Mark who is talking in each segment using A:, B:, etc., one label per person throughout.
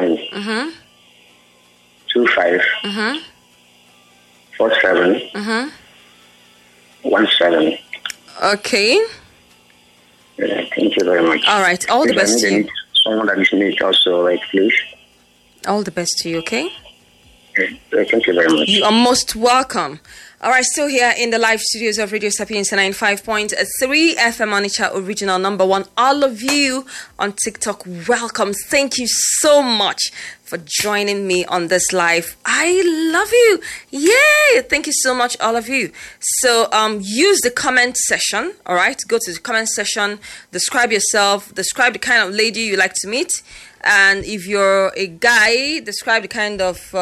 A: Mm-hmm. 25.
B: Mm-hmm.
A: 47.
B: Mm-hmm.
A: 17.
B: Okay.
A: Yeah, thank you very much.
B: All right. All the best to you.
A: Someone that is neat also, like, please.
B: All the best to you, okay?
A: Yeah, thank you very much.
B: You are most welcome. All right, still here in the live studios of Radio Sapiens 95.3 FM Onitsha original number one. All of you on TikTok, welcome. Thank you so much for joining me on this live. I love you. Yay! Thank you so much, all of you. So use the comment section, all right? Go to the comment section, describe yourself, describe the kind of lady you like to meet. And if you're a guy, describe the kind of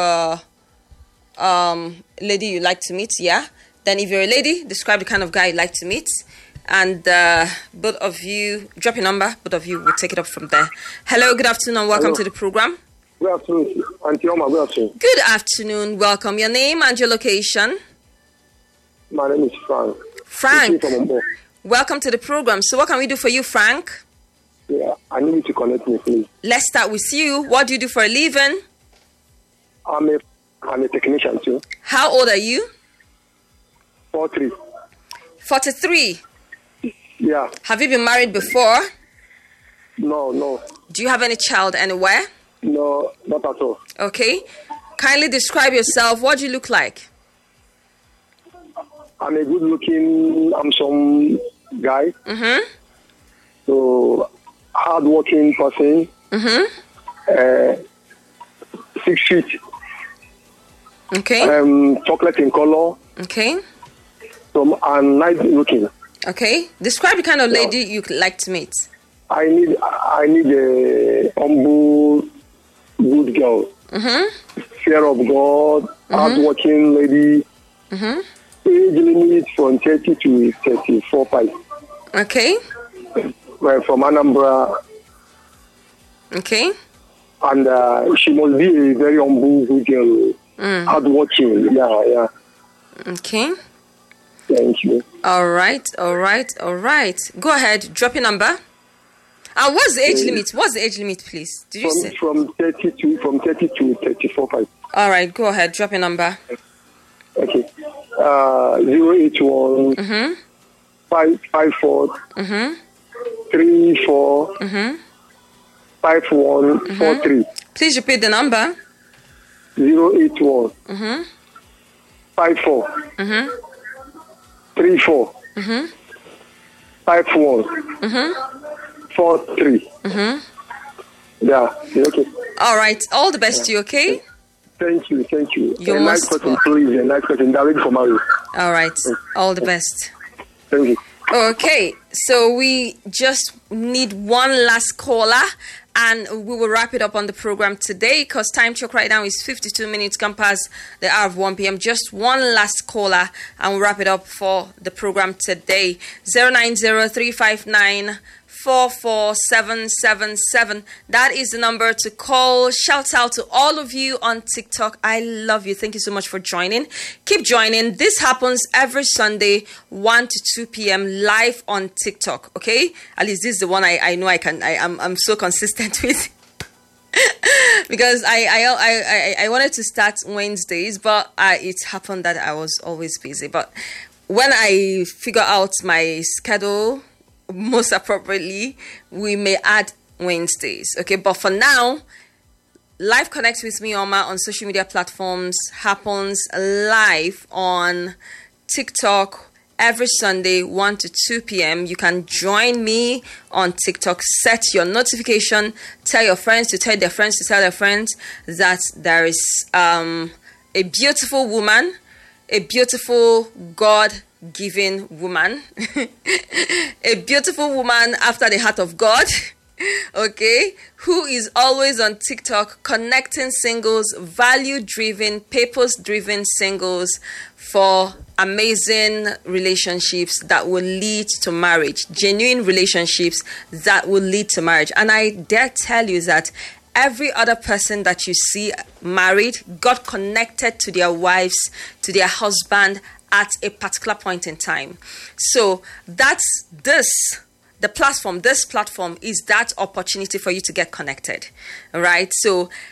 B: lady you like to meet, yeah. Then if you're a lady, describe the kind of guy you like to meet. And both of you, drop your number, both of you will take it up from there. Hello, good afternoon, and welcome to the program.
C: Good afternoon, Auntie Oma, good afternoon.
B: Good afternoon, welcome. Your name and your location?
C: My name is Frank.
B: Frank, welcome to the program. So what can we do for you, Frank?
C: Yeah, I need you to connect me, please.
B: Let's start with you. What do you do for a living?
C: I'm a technician too.
B: How old are you?
C: 43.
B: 43.
C: Yeah.
B: Have you been married before?
C: No.
B: Do you have any child anywhere?
C: No, not at all.
B: Okay. Kindly describe yourself. What do you look like?
C: I'm a good-looking, handsome guy.
B: Mm-hmm.
C: So, hard-working person.
B: Mm-hmm.
C: 6 feet.
B: Okay.
C: Chocolate in color.
B: Okay.
C: So, I'm nice-looking.
B: Okay. Describe the kind of lady you like to meet.
C: I need a humble, good girl.
B: Mm-hmm.
C: Fear of God, hardworking lady.
B: Mm-hmm.
C: Age limit from 30 to 34, 5.
B: Okay.
C: Well, from Anambra.
B: Okay.
C: And she must be a very humble, good girl. Hardworking. Yeah.
B: Okay.
C: Thank you.
B: All right. Go ahead. Drop your number. What's the age limit? What's the age limit, please? Did you say?
C: From 30 to 34, 5.
B: All right. Go ahead. Drop your number.
C: Okay. 081 554 34 5143.
B: Please repeat the number.
C: 081 54 34 51 43. Yeah. Okay.
B: All right. All the best to you. Okay.
C: Thank you.
B: You're
C: a nice person, please. A nice person. They're ready for marriage.
B: All right. All the best.
C: Thank you.
B: Okay. So we just need one last caller, and we will wrap it up on the program today because time check right now is 52 minutes gone past the hour of 1 p.m. Just one last caller, and we'll wrap it up for the program today. 090-359-44777. That is the number to call. Shout out to all of you on TikTok. I love you. Thank you so much for joining. Keep joining. This happens every Sunday, 1 to 2 p.m. live on TikTok. Okay? At least this is the one I know I'm so consistent with. Because I wanted to start Wednesdays, but it happened that I was always busy. But when I figure out my schedule most appropriately, we may add Wednesdays. Okay, but for now, Live Connect with me, Oma, on social media platforms happens live on TikTok every Sunday, 1 to 2 p.m. You can join me on TikTok. Set your notification. Tell your friends to tell their friends to tell their friends that there is a beautiful woman, a beautiful God-given woman, a beautiful woman after the heart of God, okay, who is always on TikTok connecting singles, value-driven, purpose-driven singles for amazing relationships that will lead to marriage, genuine relationships that will lead to marriage. And I dare tell you that every other person that you see married got connected to their wives, to their husband at a particular point in time. So that's this platform is that opportunity for you to get connected. All right. So